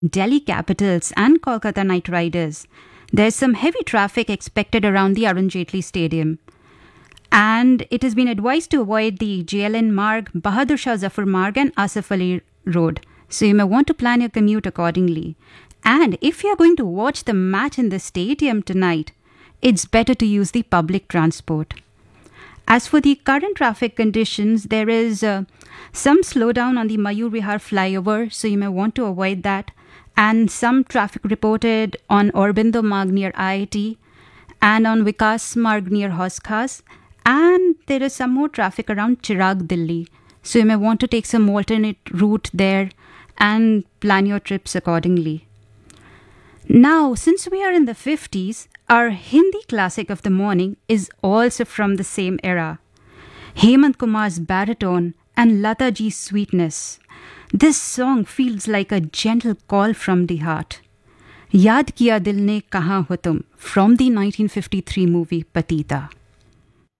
Delhi Capitals and Kolkata Knight Riders. There's some heavy traffic expected around the Arun Jaitley Stadium. And it has been advised to avoid the JLN Marg, Bahadur Shah Zafar Marg and Asif Ali Road. So you may want to plan your commute accordingly. And if you're going to watch the match in the stadium tonight, it's better to use the public transport. As for the current traffic conditions, there is some slowdown on the Mayur Vihar flyover, so you may want to avoid that. And some traffic reported on Aurobindo Marg near IIT and on Vikas Marg near Haus And there is some more traffic around Chirag, Delhi. So you may want to take some alternate route there and plan your trips accordingly. Now, since we are in the 50s, our Hindi classic of the morning is also from the same era. Hemant Kumar's baritone and Lata Ji's sweetness. This song feels like a gentle call from the heart. Yaad Kiya Dil Ne Kahan Ho Tum from the 1953 movie Patita.